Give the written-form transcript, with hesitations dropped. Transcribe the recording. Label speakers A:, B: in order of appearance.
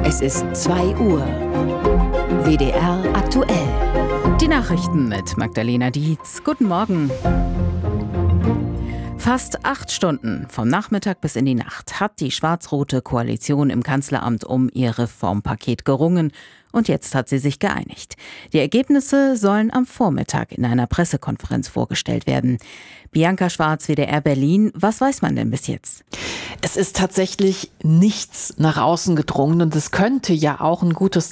A: Es ist 2 Uhr. WDR aktuell.
B: Die Nachrichten mit Magdalena Dietz. Guten Morgen. Fast 8 Stunden vom Nachmittag bis in die Nacht hat die schwarz-rote Koalition im Kanzleramt um ihr Reformpaket gerungen. Und jetzt hat sie sich geeinigt. Die Ergebnisse sollen am Vormittag in einer Pressekonferenz vorgestellt werden. Bianca Schwarz, WDR Berlin. Was weiß man denn bis jetzt?
C: Es ist tatsächlich nichts nach außen gedrungen und es könnte ja auch ein gutes